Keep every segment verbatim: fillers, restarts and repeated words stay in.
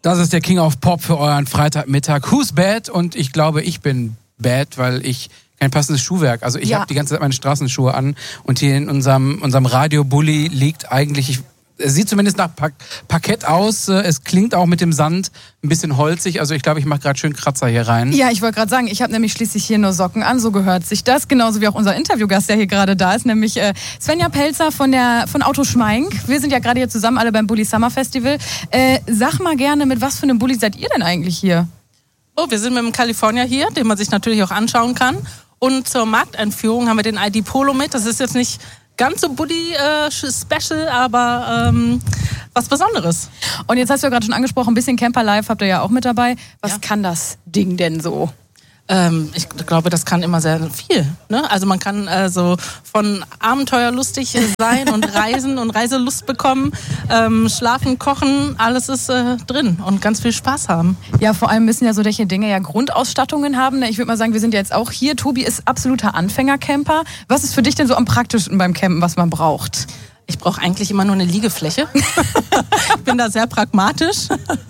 Das ist der King of Pop für euren Freitagmittag. Who's bad? Und ich glaube, ich bin bad, weil ich kein passendes Schuhwerk. Also ich ja. habe die ganze Zeit meine Straßenschuhe an und hier in unserem, unserem Radio-Bulli liegt eigentlich... Ich, es sieht zumindest nach Park- Parkett aus. Es klingt auch mit dem Sand ein bisschen holzig. Also ich glaube, ich mache gerade schön Kratzer hier rein. Ja, ich wollte gerade sagen, ich habe nämlich schließlich hier nur Socken an. So gehört sich das. Genauso wie auch unser Interviewgast, der hier gerade da ist. Nämlich äh, Svenja Pelzer von, der, von Auto Schmeink. Wir sind ja gerade hier zusammen alle beim Bulli Summer Festival. Äh, sag mal gerne, mit was für einem Bulli seid ihr denn eigentlich hier? Oh, wir sind mit dem California hier, den man sich natürlich auch anschauen kann. Und zur Markteinführung haben wir den I D Polo mit. Das ist jetzt nicht... ganz so Buddy-Special, äh, aber ähm, was Besonderes. Und jetzt hast du ja gerade schon angesprochen, ein bisschen Camper Life habt ihr ja auch mit dabei. Was ja. kann das Ding denn so? Ähm, ich glaube, das kann immer sehr viel. Ne? Also man kann äh, so von abenteuerlustig sein und reisen und Reiselust bekommen, ähm, schlafen, kochen, alles ist äh, drin und ganz viel Spaß haben. Ja, vor allem müssen ja solche Dinge ja Grundausstattungen haben. Ich würde mal sagen, wir sind ja jetzt auch hier. Tobi ist absoluter Anfängercamper. Was ist für dich denn so am praktischsten beim Campen, was man braucht? Ich brauche eigentlich immer nur eine Liegefläche. Ich bin da sehr pragmatisch.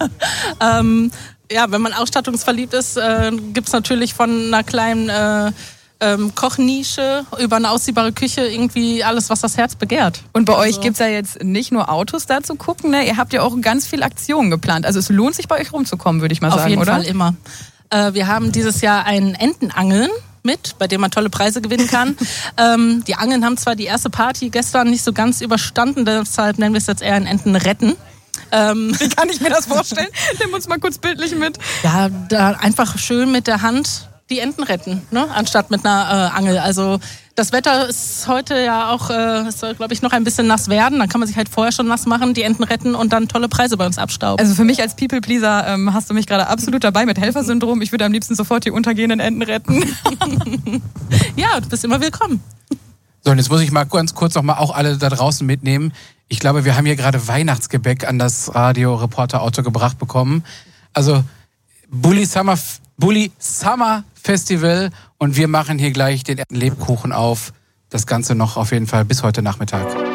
ähm, Ja, wenn man ausstattungsverliebt ist, äh, gibt's natürlich von einer kleinen äh, ähm, Kochnische über eine ausziehbare Küche irgendwie alles, was das Herz begehrt. Und bei also. euch gibt's ja jetzt nicht nur Autos da zu gucken, ne? Ihr habt ja auch ganz viel Aktionen geplant. Also es lohnt sich bei euch rumzukommen, würde ich mal Auf sagen, jeden oder? Fall immer. Äh, wir haben dieses Jahr ein Entenangeln mit, bei dem man tolle Preise gewinnen kann. ähm, die Angeln haben zwar die erste Party gestern nicht so ganz überstanden, deshalb nennen wir es jetzt eher ein Entenretten. Ähm, Wie kann ich mir das vorstellen? Nimm uns mal kurz bildlich mit. Ja, da einfach schön mit der Hand die Enten retten, ne? Anstatt mit einer äh, Angel. Also das Wetter ist heute ja auch, äh, soll glaube ich noch ein bisschen nass werden. Dann kann man sich halt vorher schon nass machen, die Enten retten und dann tolle Preise bei uns abstauben. Also für mich als People-Pleaser ähm, hast du mich gerade absolut dabei mit Helfersyndrom. Ich würde am liebsten sofort die untergehenden Enten retten. Ja, du bist immer willkommen. So, und jetzt muss ich mal ganz kurz noch mal auch alle da draußen mitnehmen. Ich glaube, wir haben hier gerade Weihnachtsgebäck an das Radio-Reporter-Auto gebracht bekommen. Also Bulli Summer, Bulli Summer Festival und wir machen hier gleich den Lebkuchen auf. Das Ganze noch auf jeden Fall bis heute Nachmittag.